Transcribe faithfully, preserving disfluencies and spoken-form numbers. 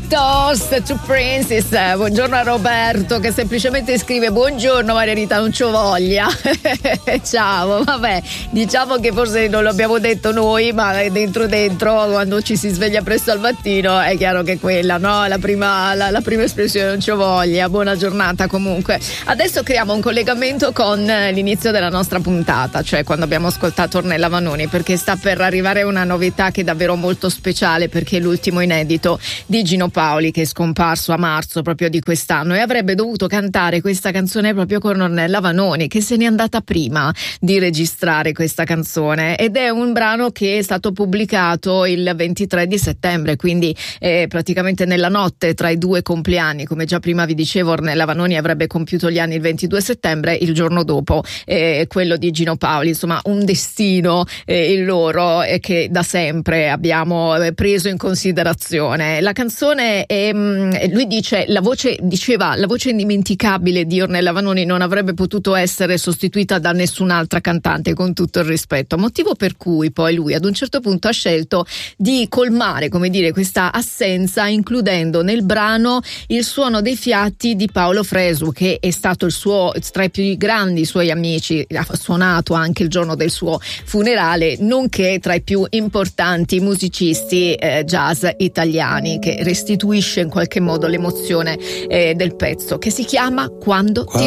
Toast to Princess. Buongiorno a Roberto che semplicemente scrive: buongiorno Maria Rita, non c'ho voglia. Ciao, vabbè, diciamo che forse non l'abbiamo detto noi, ma dentro dentro quando ci si sveglia presto al mattino è chiaro che è quella, no? La prima, la, la prima espressione, non c'ho voglia. Buona giornata comunque. Adesso creiamo un collegamento con l'inizio della nostra puntata, cioè quando abbiamo ascoltato Ornella Vanoni, perché sta per arrivare una novità che è davvero molto speciale, perché è l'ultimo inedito di Gino Paoli, che è scomparso a marzo proprio di quest'anno, e avrebbe dovuto cantare questa canzone proprio con Ornella Vanoni, che se n'è andata prima di registrare questa canzone, ed è un brano che è stato pubblicato il ventitré di settembre, quindi eh, praticamente nella notte tra i due compleanni. Come già prima vi dicevo, Ornella Vanoni avrebbe compiuto gli anni il ventidue settembre, il giorno dopo eh, quello di Gino Paoli. Insomma, un destino eh, il loro eh, che da sempre abbiamo eh, preso in considerazione. La canzone è, mh, lui dice, la voce diceva la voce indimenticabile di Ornella Vanoni non avrebbe potuto essere sostituita da nessun'altra cantante, con tutto il rispetto, motivo per cui poi lui ad un certo punto ha scelto di colmare, come dire, questa assenza includendo nel brano il suono dei fiati di Paolo Fresu, che è stato il suo, tra i più grandi suoi amici, ha suonato anche il giorno del suo funerale, nonché tra i più importanti musicisti eh, jazz italiani, che restituisce in qualche modo l'emozione eh, del pezzo, che si chiama Quando ti